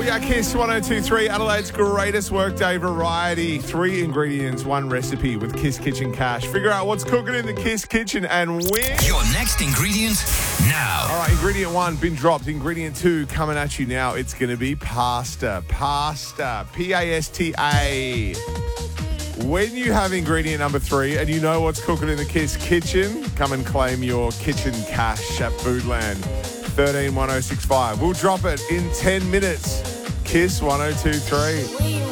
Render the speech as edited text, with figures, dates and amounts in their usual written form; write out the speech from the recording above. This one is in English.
Olivia, Kiss 102.3, Adelaide's greatest workday variety. 3 ingredients, 1 recipe with Kiss Kitchen Cash. Figure out what's cooking in the Kiss Kitchen and win. Your next ingredient now. All right, ingredient 1 been dropped. Ingredient 2 coming at you now. It's going to be pasta. Pasta. P-A-S-T-A. When you have ingredient number 3 and you know what's cooking in the Kiss Kitchen, come and claim your kitchen cash at Foodland. 131065. We'll drop it in 10 minutes. Kiss 102.3.